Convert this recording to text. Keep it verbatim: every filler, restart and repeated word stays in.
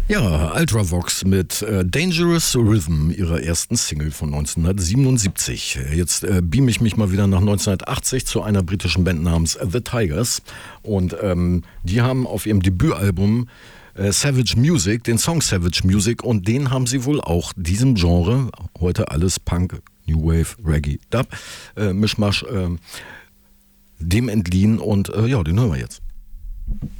Ja, Ultravox mit äh, Dangerous Rhythm, ihrer ersten Single von neunzehnhundertsiebenundsiebzig. Jetzt äh, beam ich mich mal wieder nach neunzehnhundertachtzig zu einer britischen Band namens The Tigers. Und ähm, die haben auf ihrem Debütalbum äh, Savage Music, den Song Savage Music, und den haben sie wohl auch diesem Genre, heute alles Punk, New Wave, Reggae, Dub, äh, Mischmasch, äh, dem entliehen. Und äh, ja, den hören wir jetzt.